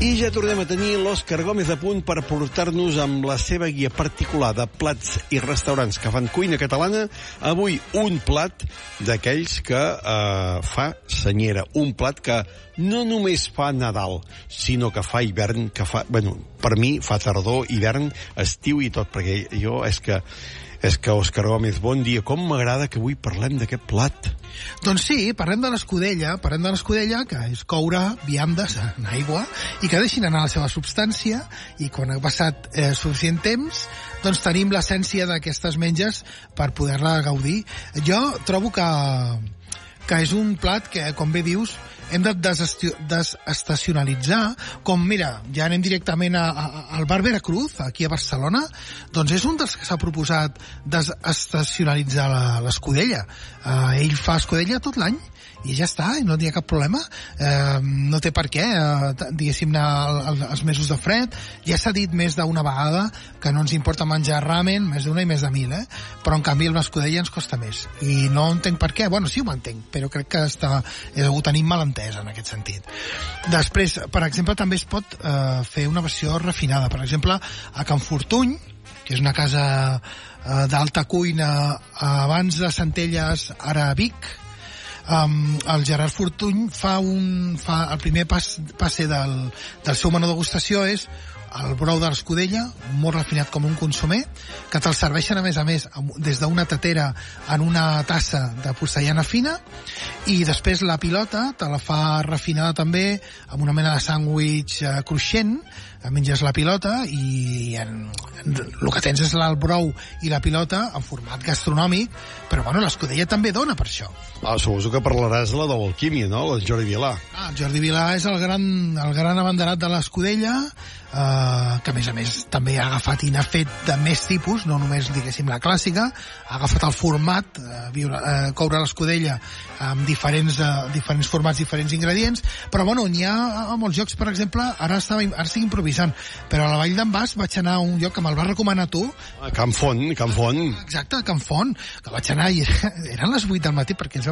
I ja tornem a tenir l'Òscar Gómez a punt per portar-nos amb la seva guia particular de plats i restaurants que fan cuina catalana. Avui un plat d'aquells que fa senyera, un plat que no només fa Nadal, sinó que fa hivern, que fa, bueno, per mi fa tardor, hivern, estiu i tot, perquè jo és que Òscar Gómez, bon dia. Com m'agrada que avui parlem d'aquest plat. Doncs sí, parlem de l'escudella, que és coure viandes en aigua i que deixin anar la seva substància, i quan ha passat suficient temps, doncs tenim l'essència d'aquestes menges per poder-la gaudir. Jo trobo que és un plat que, com bé dius, hem de desestacionalitzar, com, mira, ja anem directament al Bar Veracruz, aquí a Barcelona, doncs és un dels que s'ha proposat desestacionalitzar l'escudella. Ell fa escudella tot l'any, i ja està, i no hi ha cap problema. No té per què, diguéssim, anar als mesos de fred. Ja s'ha dit més d'una vegada que no ens importa menjar ramen, més d'una i més de 1000, però en canvi l'escudella ens costa més. I no entenc per què, bueno, sí ho entenc, però crec que ho tenim mal entès en aquest sentit. Després, per exemple, també es pot fer una versió refinada. Per exemple, a Can Fortuny, que és una casa d'alta cuina abans de Centelles, ara a Vic, el Gerard Fortuny fa el primer passe del seu menú degustació és el brou de l'escudella, molt refinat com un consomer, que te'l serveixen a més des d'una tatera en una tassa de porcellana fina, i després la pilota te la fa refinada també amb una mena de sàndwich cruixent. Menges la pilota i el que tens és el brou i la pilota en format gastronòmic, però bueno, l'escudella també dona per això. Suposo que parlaràs de la de l'Alquímia, no? El Jordi Vilà. El Jordi Vilà és el gran abanderat de l'escudella, que a més també ha agafat i n'ha fet de més tipus, no només, diguéssim, la clàssica. Ha agafat el format, coure l'escudella amb diferents formats, diferents ingredients, però bueno, n'hi ha a molts llocs. Per exemple, ara estic improvisant, però a la Vall d'en Bas vaig anar a un lloc que me'l vas recomanar tu. Can Font. Exacte, Can Font, que vaig anar i eren les 8 del matí, perquè ens